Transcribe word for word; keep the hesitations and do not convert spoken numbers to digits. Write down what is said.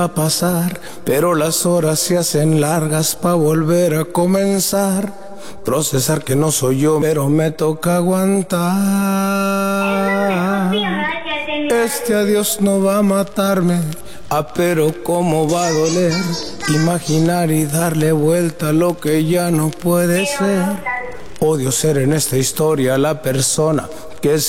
a pasar, pero las horas se hacen largas pa' volver a comenzar. Procesar que no soy yo, pero me toca aguantar. Este adiós no va a matarme, ah, pero cómo va a doler. Imaginar y darle vuelta a lo que ya no puede ser. Odio ser en esta historia la persona que se